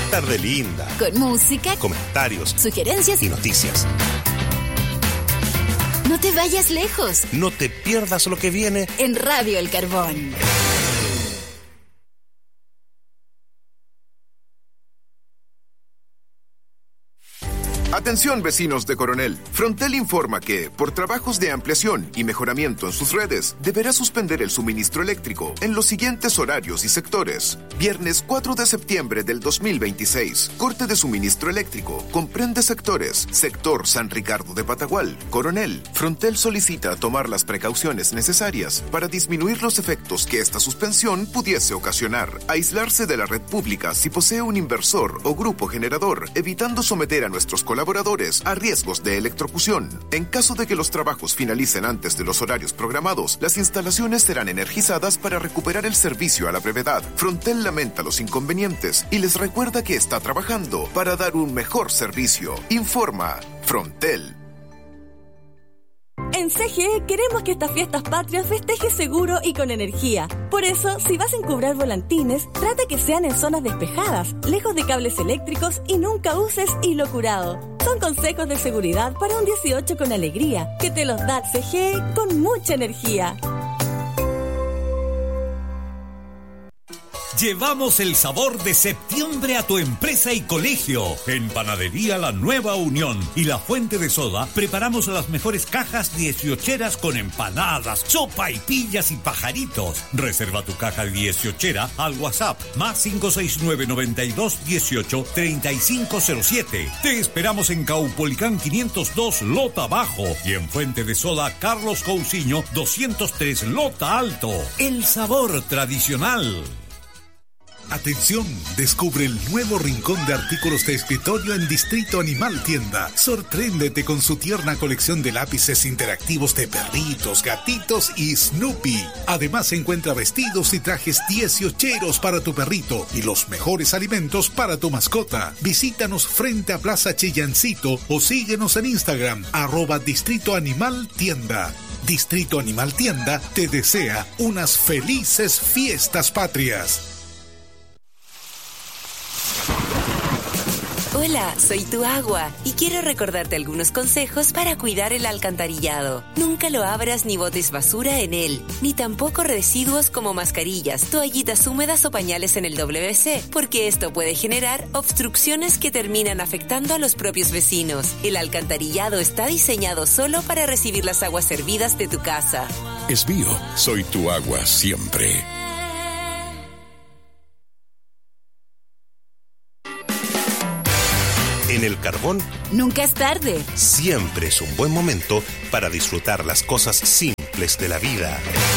tarde linda. Con música, comentarios, sugerencias y noticias. No te vayas lejos. No te pierdas lo que viene en Radio El Carbón. Atención vecinos de Coronel, Frontel informa que, por trabajos de ampliación y mejoramiento en sus redes, deberá suspender el suministro eléctrico en los siguientes horarios y sectores. Viernes 4 de septiembre del 2026, corte de suministro eléctrico, comprende sectores, sector San Ricardo de Patagual, Coronel. Frontel solicita tomar las precauciones necesarias para disminuir los efectos que esta suspensión pudiese ocasionar. Aislarse de la red pública si posee un inversor o grupo generador, evitando someter a nuestros colaboradores a riesgos de electrocución. En caso de que los trabajos finalicen antes de los horarios programados, las instalaciones serán energizadas para recuperar el servicio a la brevedad. Frontel lamenta los inconvenientes y les recuerda que está trabajando para dar un mejor servicio. Informa Frontel. En CGE queremos que estas fiestas patrias festejes seguro y con energía. Por eso, si vas a encubrar volantines, trata que sean en zonas despejadas, lejos de cables eléctricos y nunca uses hilo curado. Son consejos de seguridad para un 18 con alegría, que te los da CGE con mucha energía. Llevamos el sabor de septiembre a tu empresa y colegio. En Panadería La Nueva Unión y La Fuente de Soda preparamos las mejores cajas 18eras con empanadas, sopaipillas y pajaritos. Reserva tu caja 18era al WhatsApp más 569 92 18 3507. Te esperamos en Caupolicán 502 Lota Bajo y en Fuente de Soda Carlos Cousiño 203 Lota Alto. El sabor tradicional. Atención, descubre el nuevo rincón de artículos de escritorio en Distrito Animal Tienda. Sorpréndete con su tierna colección de lápices interactivos de perritos, gatitos y Snoopy. Además encuentra vestidos y trajes 18eros para tu perrito y los mejores alimentos para tu mascota. Visítanos frente a Plaza Chillancito o síguenos en Instagram, @Distrito Animal Tienda. Distrito Animal Tienda te desea unas felices fiestas patrias. Hola, soy tu agua y quiero recordarte algunos consejos para cuidar el alcantarillado. Nunca lo abras ni botes basura en él, ni tampoco residuos como mascarillas, toallitas húmedas o pañales en el WC, porque esto puede generar obstrucciones que terminan afectando a los propios vecinos. El alcantarillado está diseñado solo para recibir las aguas hervidas de tu casa. Es mío, soy tu agua siempre. En El Carbón, nunca es tarde. Siempre es un buen momento para disfrutar las cosas simples de la vida.